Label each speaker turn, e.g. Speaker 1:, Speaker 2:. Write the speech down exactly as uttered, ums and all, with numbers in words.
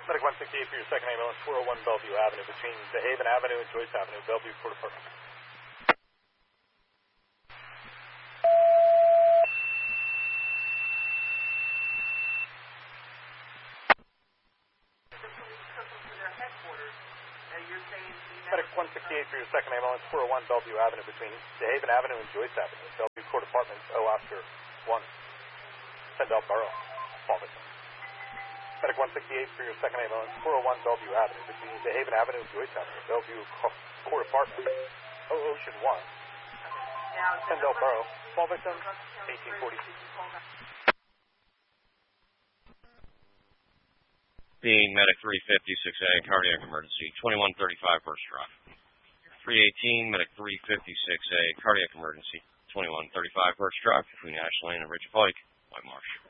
Speaker 1: Medic one sixty-eight for your second ambulance, four oh one Bellevue Avenue, between DeHaven Avenue and Joyce Avenue, Bellevue Court Apartments. Medic one sixty-eight for your second ambulance, four oh one Bellevue Avenue, between DeHaven Avenue and Joyce Avenue, Bellevue Court Apartments, O Oscar one, Sendell Borough, fall victim. Medic one sixty-eight for your second ambulance, four oh one Bellevue Avenue, between DeHaven Avenue and Joyce Avenue, Bellevue Court Apartments, O Ocean one, Sendell Borough, fall victim, eighteen forty.
Speaker 2: Being Medic three fifty-six A, cardiac emergency, twenty-one thirty-five first drive. three eighteen, Medic three fifty-six A, cardiac emergency, twenty-one thirty-five first drive, between Ash Lane and Ridge Pike, White Marsh.